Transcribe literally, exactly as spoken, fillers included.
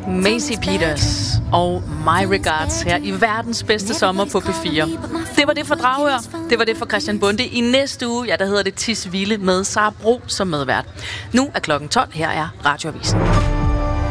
Maisie Peters og My Regards her i verdens bedste sommer på P fire. Det var det for Dragør. Det var det for Christian Bonde. I næste uge, ja, der hedder det Tisvilde med Sara Bro som medvært. Nu er klokken tolv. Her er Radioavisen.